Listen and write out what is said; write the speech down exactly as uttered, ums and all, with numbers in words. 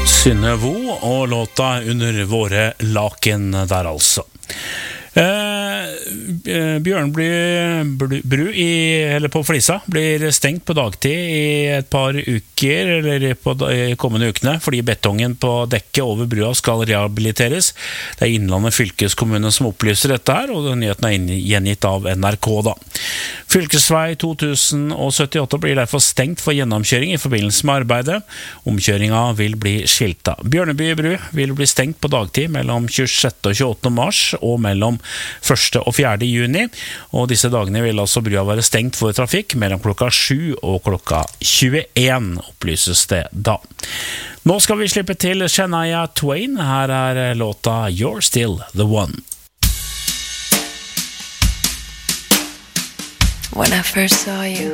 Synne Vo og låta Under våre laken der altså. Eh, Bjørneby bru i, eller på Flisa blir stengt på dagtid i et par uker eller på de kommende ukene fordi betongen på dekket over brua skal rehabiliteres. Det er Innlandet fylkeskommune som opplyser dette her, og nyheten er gjengitt av N R K da. Fylkesvei to tusen syttiåtte blir derfor stengt for gjennomkjøring i forbindelse med arbeidet. Omkjøringa vil bli skilta. Bjørneby bru vil bli stengt på dagtid mellom tjuesjette og tjueåttende mars og mellom første og fjerde juni, og disse dagene vil altså brua være stengt for trafikk mellom klokka sju og klokka tjueen, opplyses det da. Nå skal vi slippe til Shania Twain. Her er låta You're Still the One. When I first saw you,